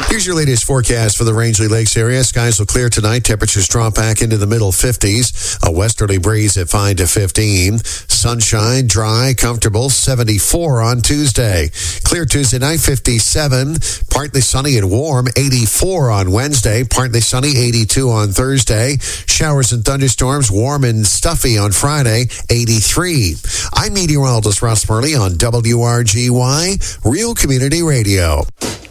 Here's your latest forecast for the Rangeley Lakes area. Skies will clear tonight. Temperatures drop back into the middle 50s. A westerly breeze at 5 to 15. Sunshine, dry, comfortable, 74 on Tuesday. Clear Tuesday night, 57. Partly sunny and warm, 84 on Wednesday. Partly sunny, 82 on Thursday. Showers and thunderstorms, warm and stuffy on Friday, 83. I'm meteorologist Russ Murley on WRGY, Real Community Radio.